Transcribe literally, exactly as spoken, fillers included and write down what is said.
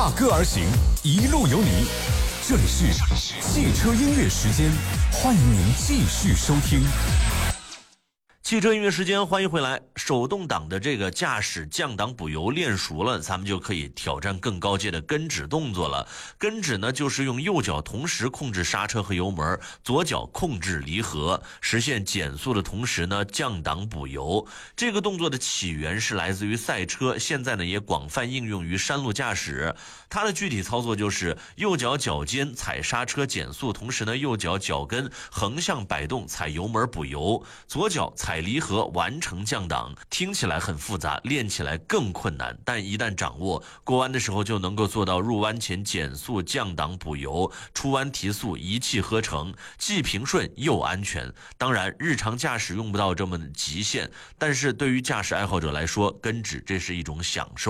踏歌而行，一路有你。这里是汽车音乐时间，欢迎您继续收听。 汽车音乐时间，欢迎回来。手动挡的这个驾驶降档补油练熟了，咱们就可以挑战更高阶的跟指动作了。跟指呢，就是用右脚同时控制刹车和油门，左脚控制离合，实现减速的同时呢降档补油。这个动作的起源是来自于赛车，现在呢也广泛应用于山路驾驶。它的具体操作就是右脚脚尖踩刹车减速，同时呢右脚脚跟横向摆动踩油门补油，左脚踩离合完成降档。听起来很复杂，练起来更困难，但一旦掌握，过弯的时候就能够做到入弯前减速降档补油，出弯提速一气呵成，既平顺又安全。当然日常驾驶用不到这么极限，但是对于驾驶爱好者来说，跟指这是一种享受。